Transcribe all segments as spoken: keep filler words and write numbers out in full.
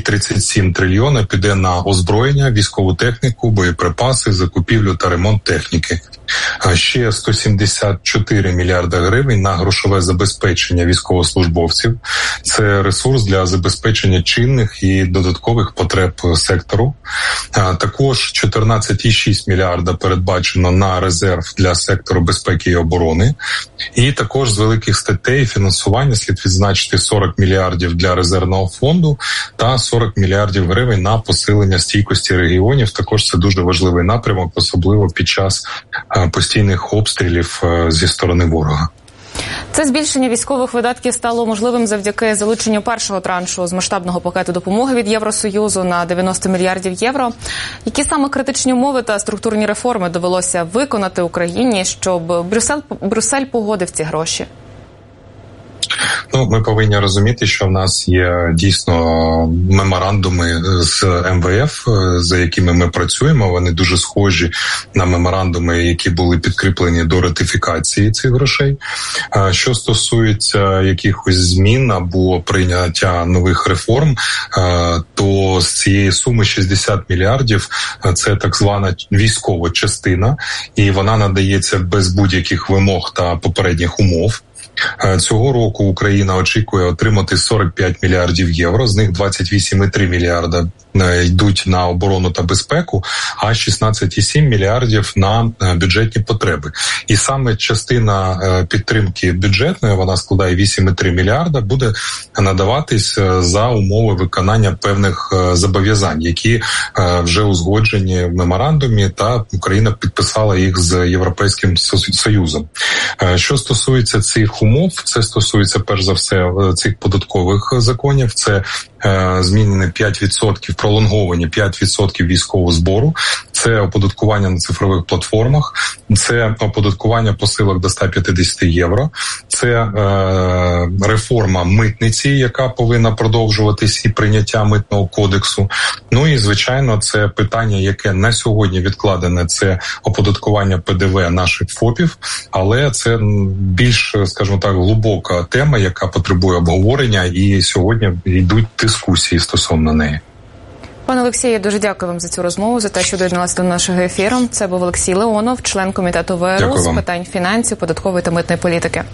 тридцять сім трильйона піде на озброєння, військову техніку, боєприпаси, закупівлю та ремонт техніки. Ще сто сімдесят чотири мільярда гривень на грошове забезпечення військовослужбовців. Це ресурс для забезпечення чинних і додаткових потреб сектору. Також чотирнадцять цілих шість мільярда передбачено на резерв для сектору безпеки і оборони. І також з великих статей фінансування слід відзначити сорок мільярдів для резервного фонду та сорок мільярдів гривень на посилення стійкості регіонів. Також це дуже важливий напрямок, особливо під час постійних обстрілів зі сторони ворога. Це збільшення військових видатків стало можливим завдяки залученню першого траншу з масштабного пакету допомоги від Євросоюзу на дев'яносто мільярдів євро. Які саме критичні умови та структурні реформи довелося виконати Україні, щоб Брюссель, Брюссель погодив ці гроші? Ну, ми повинні розуміти, що в нас є дійсно меморандуми з ем ве еф, за якими ми працюємо. Вони дуже схожі на меморандуми, які були підкріплені до ратифікації цих грошей. Що стосується якихось змін або прийняття нових реформ, то з цієї суми шістдесят мільярдів – це так звана військова частина, і вона надається без будь-яких вимог та попередніх умов. Цього року Україна очікує отримати сорок п'ять мільярдів євро, з них двадцять вісім цілих три мільярда йдуть на оборону та безпеку, а шістнадцять цілих сім мільярдів на бюджетні потреби. І саме частина підтримки бюджетної, вона складає вісім цілих три мільярда, буде надаватись за умови виконання певних зобов'язань, які вже узгоджені в меморандумі, та Україна підписала їх з Європейським Союзом. Що стосується цих умов, це стосується перш за все цих податкових законів, це змінені п'ять відсотків, пролонговані п'ять відсотків військового збору, це оподаткування на цифрових платформах, це оподаткування посилок до ста п'ятдесят євро, це е, реформа митниці, яка повинна продовжуватись, і прийняття митного кодексу. Ну і, звичайно, це питання, яке на сьогодні відкладене, це оподаткування пе де ве наших ФОПів, але це більш, скажімо так, глибока тема, яка потребує обговорення, і сьогодні йдуть дискусії стосовно неї. Пане Олексію, я дуже дякую вам за цю розмову, за те, що доєдналися до нашого ефіру. Це був Олексій Леонов, член комітету ВРУ з питань фінансів, податкової та митної політики.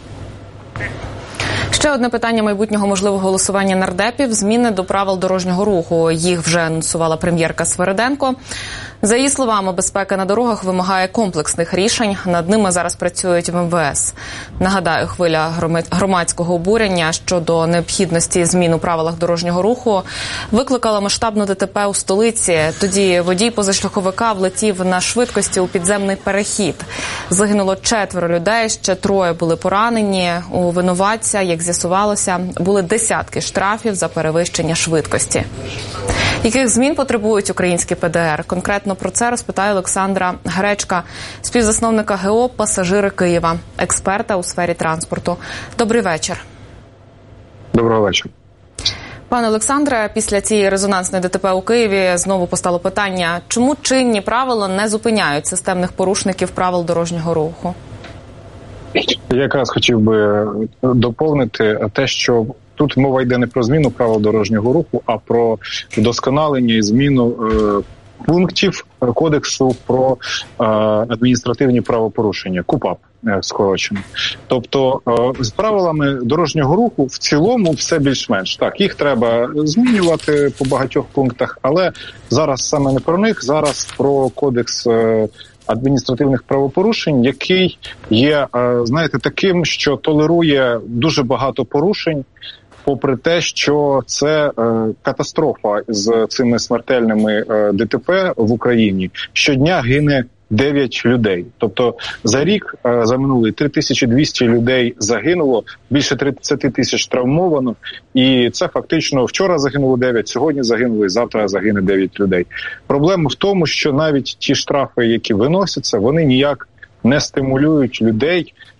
Ще одне питання майбутнього можливого голосування нардепів – зміни до правил дорожнього руху. Їх вже анонсувала прем'єрка Свериденко. За її словами, безпека на дорогах вимагає комплексних рішень. Над ними зараз працюють в ем ве ес. Нагадаю, хвиля громадського обурення щодо необхідності змін у правилах дорожнього руху викликала масштабну де те пе у столиці. Тоді водій позашляховика влетів на швидкості у підземний перехід. Загинуло четверо людей, ще троє були поранені. У винуватця, як з'ясувалося, були десятки штрафів за перевищення швидкості. Яких змін потребують українські пе де ер? Конкретно про це розпитаю Олександра Гречка, співзасновника ге о «Пасажири Києва», експерта у сфері транспорту. Добрий вечір. Доброго вечора. Пане Олександре, після цієї резонансної де те пе у Києві знову постало питання, чому чинні правила не зупиняють системних порушників правил дорожнього руху? Я якраз хотів би доповнити те, що тут мова йде не про зміну правил дорожнього руху, а про вдосконалення і зміну е, пунктів кодексу про е, адміністративні правопорушення, КУПАП е, скорочено. Тобто е, з правилами дорожнього руху в цілому все більш-менш. Так, їх треба змінювати по багатьох пунктах, але зараз саме не про них, зараз про кодекс е, адміністративних правопорушень, який є, знаєте, таким, що толерує дуже багато порушень, попри те, що це катастрофа з цими смертельними де те пе в Україні. Щодня гине дев'ять людей. Тобто за рік, за минулий, три тисячі двісті людей загинуло, більше тридцять тисяч травмовано. І це фактично вчора загинуло дев'ять, сьогодні загинуло і завтра загине дев'ять людей. Проблема в тому, що навіть ті штрафи, які виносяться, вони ніяк не стимулюють людей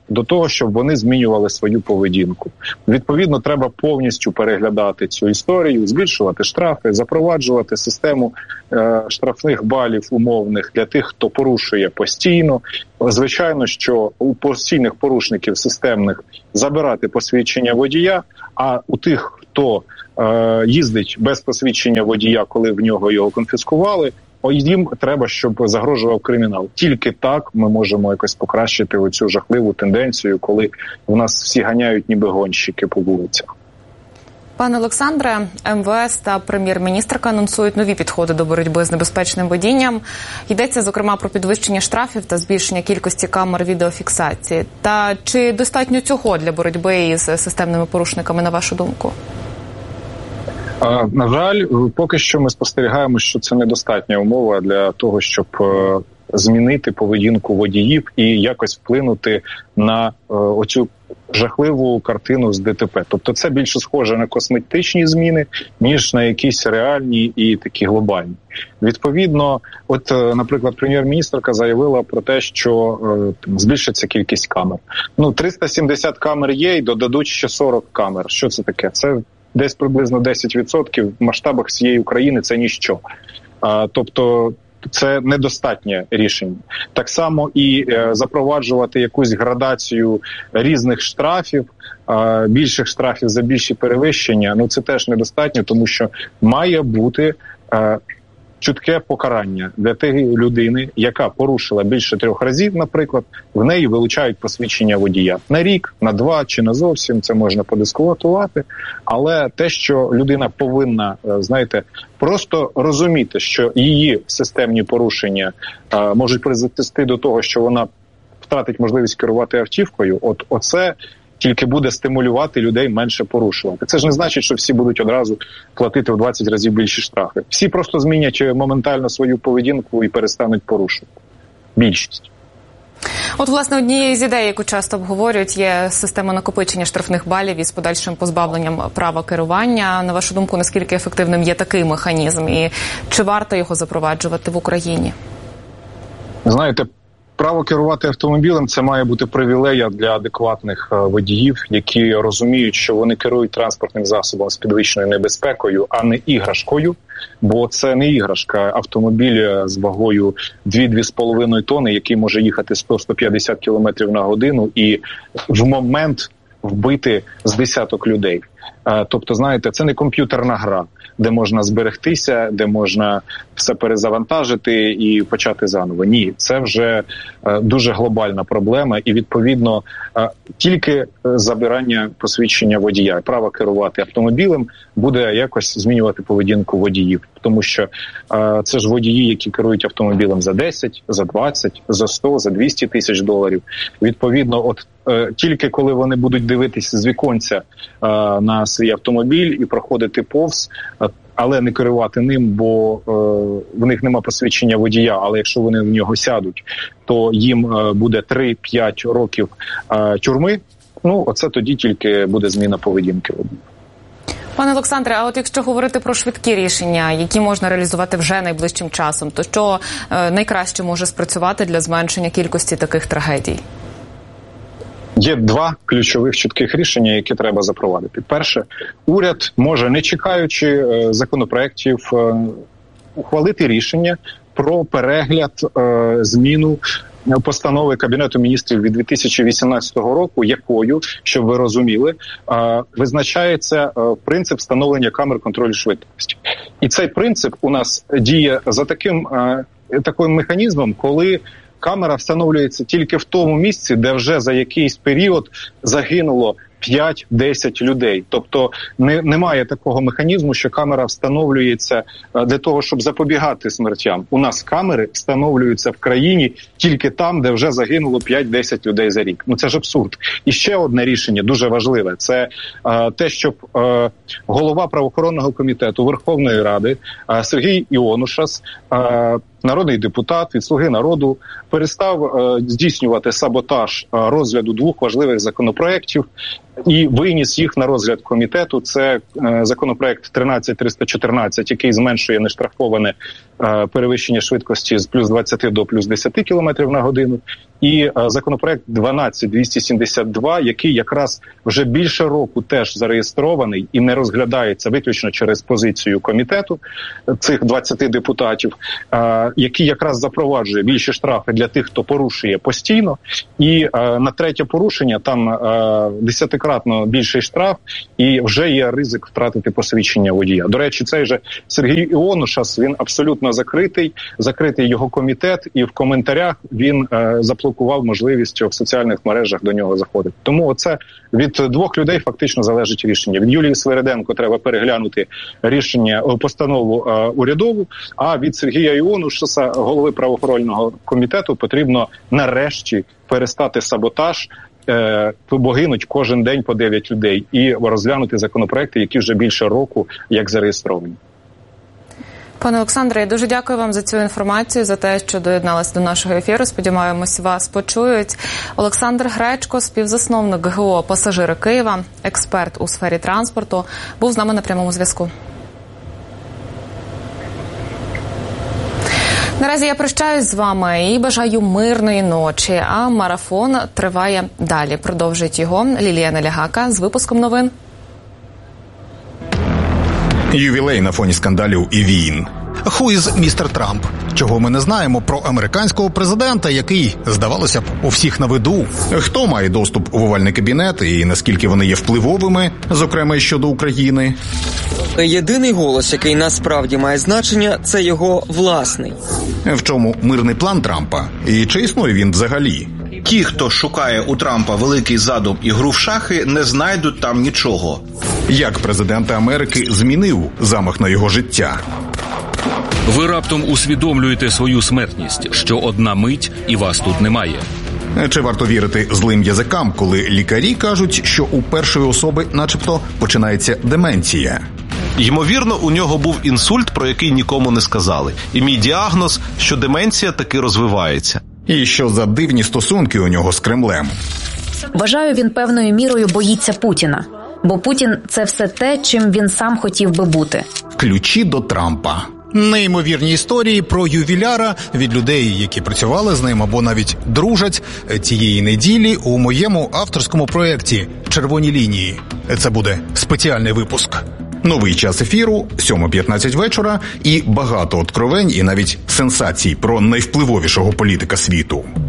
до того, щоб вони змінювали свою поведінку. Відповідно, треба повністю переглядати цю історію, збільшувати штрафи, запроваджувати систему е, штрафних балів умовних для тих, хто порушує постійно. Звичайно, що у постійних порушників системних забирати посвідчення водія, а у тих, хто е, їздить без посвідчення водія, коли в нього його конфіскували, їм треба, щоб загрожував кримінал. Тільки так ми можемо якось покращити оцю жахливу тенденцію, коли в нас всі ганяють ніби гонщики по вулицях. Пане Олександре, ем ве ес та прем'єр-міністрка анонсують нові підходи до боротьби з небезпечним водінням. Йдеться, зокрема, про підвищення штрафів та збільшення кількості камер відеофіксації. Та чи достатньо цього для боротьби із системними порушниками, на вашу думку? На жаль, поки що ми спостерігаємо, що це недостатня умова для того, щоб змінити поведінку водіїв і якось вплинути на оцю жахливу картину з ДТП. Тобто це більше схоже на косметичні зміни, ніж на якісь реальні і такі глобальні. Відповідно, от, наприклад, прем'єр-міністрка заявила про те, що е, збільшиться кількість камер. Ну, триста сімдесят камер є і додадуть ще сорок камер. Що це таке? Це десь приблизно десять відсотків в масштабах всієї України, це ніщо. А, тобто це недостатнє рішення. Так само і е, запроваджувати якусь градацію різних штрафів, е, більших штрафів за більші перевищення, ну це теж недостатньо, тому що має бути е, чутке покарання для тієї людини, яка порушила більше трьох разів, наприклад, в неї вилучають посвідчення водія. На рік, на два чи на зовсім, це можна подискутувати, але те, що людина повинна, знаєте, просто розуміти, що її системні порушення а, можуть призвести до того, що вона втратить можливість керувати автівкою, от оце тільки буде стимулювати людей менше порушувати. Це ж не значить, що всі будуть одразу платити в двадцять разів більші штрафи. Всі просто змінять моментально свою поведінку і перестануть порушувати. Більшість. От, власне, однією з ідей, яку часто обговорюють, є система накопичення штрафних балів із подальшим позбавленням права керування. На вашу думку, наскільки ефективним є такий механізм і чи варто його запроваджувати в Україні? Знаєте, право керувати автомобілем – це має бути привілея для адекватних водіїв, які розуміють, що вони керують транспортним засобом з підвищеною небезпекою, а не іграшкою. Бо це не іграшка, автомобіль з вагою дві-дві з половиною тонни, який може їхати сто - сто п'ятдесят кілометрів на годину і в момент вбити з десяток людей. Тобто, знаєте, це не комп'ютерна гра, де можна зберегтися, де можна все перезавантажити і почати заново. Ні, це вже дуже глобальна проблема і, відповідно, тільки забирання посвідчення водія, право керувати автомобілем буде якось змінювати поведінку водіїв. Тому що це ж водії, які керують автомобілем за десять, за двадцять, за сто, за двісті тисяч доларів. Відповідно, от тільки коли вони будуть дивитися з віконця на свій автомобіль і проходити повз, але не керувати ним, бо е, в них нема посвідчення водія, але якщо вони в нього сядуть, то їм е, буде три-п'ять років е, тюрми, ну, оце тоді тільки буде зміна поведінки водія. Пане Олександре, а от якщо говорити про швидкі рішення, які можна реалізувати вже найближчим часом, то що е, найкраще може спрацювати для зменшення кількості таких трагедій? Є два ключових чітких рішення, які треба запровадити. Перше, уряд може, не чекаючи е, законопроєктів, е, ухвалити рішення про перегляд, е, зміну постанови Кабінету міністрів від дві тисячі вісімнадцятого року, якою, щоб ви розуміли, е, визначається е, принцип встановлення камер контролю швидкості. І цей принцип у нас діє за таким, е, таким механізмом, коли камера встановлюється тільки в тому місці, де вже за якийсь період загинуло п'ять-десять людей. Тобто не, немає такого механізму, що камера встановлюється для того, щоб запобігати смертям. У нас камери встановлюються в країні тільки там, де вже загинуло п'ять-десять людей за рік. Ну це ж абсурд. І ще одне рішення дуже важливе. Це е, те, щоб е, голова правоохоронного комітету Верховної Ради е, Сергій Іонушас, е, народний депутат від «Слуги народу», перестав е, здійснювати саботаж е, розгляду двох важливих законопроєктів і виніс їх на розгляд комітету. Це е, законопроєкт тринадцять триста чотирнадцять, який зменшує нештрафоване е, перевищення швидкості з плюс двадцять до плюс десять кілометрів на годину, і законопроект дванадцять двісті сімдесят два, який якраз вже більше року теж зареєстрований і не розглядається виключно через позицію комітету цих двадцяти депутатів, який якраз запроваджує більші штрафи для тих, хто порушує постійно. І на третє порушення там десятикратно більший штраф, і вже є ризик втратити посвідчення водія. До речі, цей же Сергій Іонушас, він абсолютно закритий, закритий його комітет, і в коментарях він е, заблокував можливість в соціальних мережах до нього заходити. Тому оце від двох людей фактично залежить рішення. Від Юлії Свириденко треба переглянути рішення, постанову е, урядову, а від Сергія Іонушаса, голови правоохоронного комітету, потрібно нарешті перестати саботаж, бо гинуть кожен день по дев'ять людей, і розглянути законопроекти, які вже більше року як зареєстровані. Пане Олександре, я дуже дякую вам за цю інформацію, за те, що доєдналися до нашого ефіру. Сподіваємось, вас почують. Олександр Гречко, співзасновник ГО «Пасажири Києва», експерт у сфері транспорту, був з нами на прямому зв'язку. Наразі я прощаюсь з вами і бажаю мирної ночі, а марафон триває далі. Продовжить його Лілія Налягака з випуском новин. Ювілей на фоні скандалів і війн. Who is містер Трамп? Чого ми не знаємо про американського президента, який, здавалося б, у всіх на виду? Хто має доступ в овальний кабінет і наскільки вони є впливовими, зокрема і щодо України? Єдиний голос, який насправді має значення, це його власний. В чому мирний план Трампа? І чи існує він взагалі? Ті, хто шукає у Трампа великий задум і гру в шахи, не знайдуть там нічого. Як президент Америки змінив замах на його життя? Ви раптом усвідомлюєте свою смертність, що одна мить і вас тут немає. Чи варто вірити злим язикам, коли лікарі кажуть, що у першої особи начебто починається деменція? Ймовірно, у нього був інсульт, про який нікому не сказали. І мій діагноз, що деменція таки розвивається. І що за дивні стосунки у нього з Кремлем? Вважаю, він певною мірою боїться Путіна. Бо Путін – це все те, чим він сам хотів би бути. Ключі до Трампа. Неймовірні історії про ювіляра від людей, які працювали з ним або навіть дружать, цієї неділі у моєму авторському проєкті «Червоні лінії». Це буде спеціальний випуск. Новий час ефіру, сьома п'ятнадцять вечора, і багато откровень і навіть сенсацій про найвпливовішого політика світу.